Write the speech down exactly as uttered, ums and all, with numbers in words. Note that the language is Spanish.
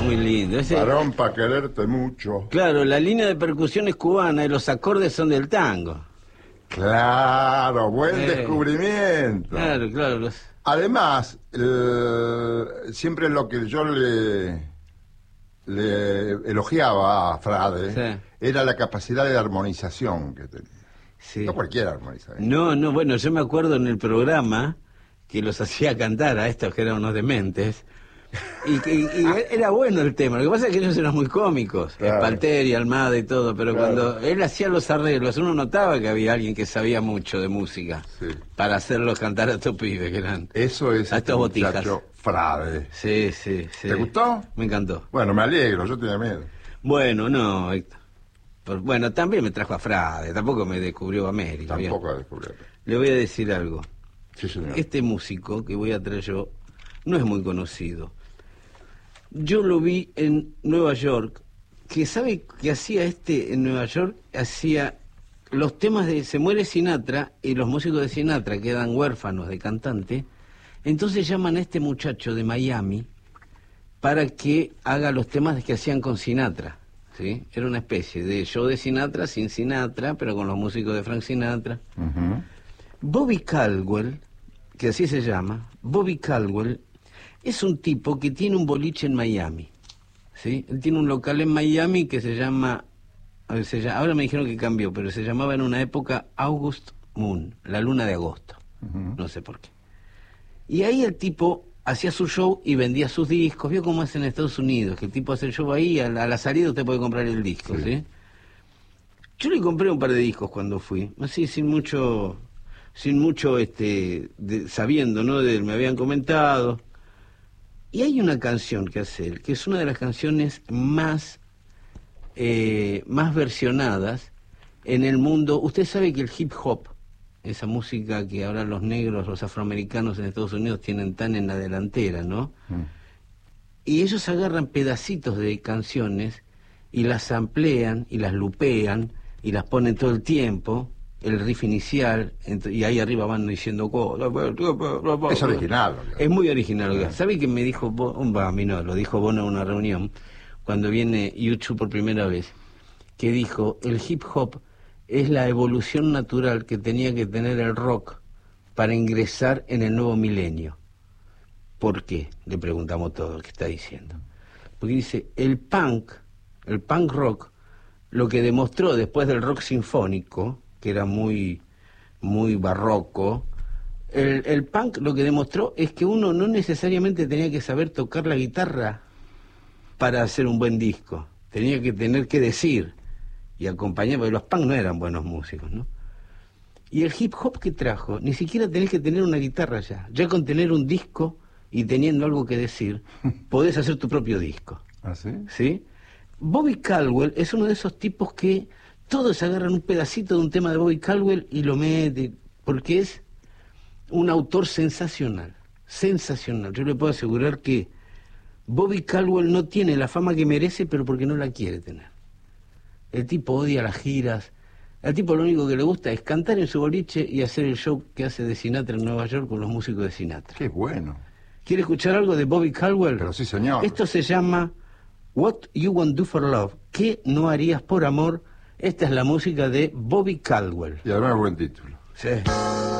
muy lindo. Ese, varón para quererte mucho. Claro, la línea de percusión es cubana y los acordes son del tango. Claro, buen Eh, descubrimiento. Claro, claro. Los... Además, el- siempre lo que yo le, le elogiaba a Frade Sí. era la capacidad de armonización que tenía. Sí. No cualquiera armoniza. ¿eh? No, no, bueno, yo me acuerdo en el programa que los hacía cantar a estos que eran unos dementes. Y, que- y era bueno el tema. Lo que pasa es que ellos eran muy cómicos, Claro. Espalter y Almada y todo, pero Claro. cuando él hacía los arreglos, uno notaba que había alguien que sabía mucho de música Sí. para hacerlos cantar a estos pibes que eran. Eso es A este estos botijas. muchacho Frade. Sí, sí, sí. ¿Te gustó? Me encantó. Bueno, me alegro, yo tenía miedo. Bueno, no, Héctor. Por- bueno, también me trajo a Frade, tampoco me descubrió América. bien. Tampoco descubrí. Le voy a decir algo. Sí, señor. Este músico que voy a traer yo no es muy conocido. Yo lo vi en Nueva York, que sabe que hacía este en Nueva York, hacía los temas de Se muere Sinatra y los músicos de Sinatra quedan huérfanos de cantante, entonces llaman a este muchacho de Miami para que haga los temas que hacían con Sinatra, ¿sí? Era una especie de show de Sinatra sin Sinatra, pero con los músicos de Frank Sinatra. Ujú. Bobby Caldwell, que así se llama, Bobby Caldwell, es un tipo que tiene un boliche en Miami, ¿sí? Él tiene un local en Miami que se llama, a ver, se llama- ahora me dijeron que cambió, pero se llamaba en una época August Moon, la luna de agosto, Ujú. no sé por qué. Y ahí el tipo hacía su show y vendía sus discos, vio cómo es en Estados Unidos, que el tipo hace el show ahí, a la, a la salida usted puede comprar el disco, Sí. ¿sí? Yo le compré un par de discos cuando fui, así sin mucho, sin mucho, este, de- sabiendo, ¿no? De él, me habían comentado. Y hay una canción que hace él, que es una de las canciones más, eh, más versionadas en el mundo. Usted sabe que el hip hop, esa música que ahora los negros, los afroamericanos en Estados Unidos tienen tan en la delantera, ¿no? Mm. Y ellos agarran pedacitos de canciones y las amplían y las lupean y las ponen todo el tiempo, el riff inicial, ent- y ahí arriba van diciendo cosas. Es original. lo que- Es muy original. lo que- ¿Sabe que me dijo Bono? A mí no, lo dijo Bono en una reunión, cuando viene YouTube por primera vez, que dijo, el hip hop es la evolución natural que tenía que tener el rock para ingresar en el nuevo milenio. ¿Por qué? Le preguntamos todo lo que está diciendo. Porque dice, el punk, el punk rock, lo que demostró después del rock sinfónico, que era muy, muy barroco, el, el punk lo que demostró es que uno no necesariamente tenía que saber tocar la guitarra para hacer un buen disco. Tenía que tener que decir y acompañar, porque los punk no eran buenos músicos, ¿no? Y el hip hop que trajo, ni siquiera tenés que tener una guitarra ya. Ya con tener un disco y teniendo algo que decir, podés hacer tu propio disco. ¿Ah, sí? ¿Sí? Bobby Caldwell es uno de esos tipos que todos agarran un pedacito de un tema de Bobby Caldwell y lo meten, porque es un autor sensacional, sensacional. Yo le puedo asegurar que Bobby Caldwell no tiene la fama que merece, pero porque no la quiere tener. El tipo odia las giras, al tipo lo único que le gusta es cantar en su boliche y hacer el show que hace de Sinatra en Nueva York con los músicos de Sinatra. Qué bueno. ¿Quiere escuchar algo de Bobby Caldwell? Pero sí, señor. Esto se llama What You Won't Do for Love. ¿Qué no harías por amor? Esta es la música de Bobby Caldwell. Y además buen título. Sí.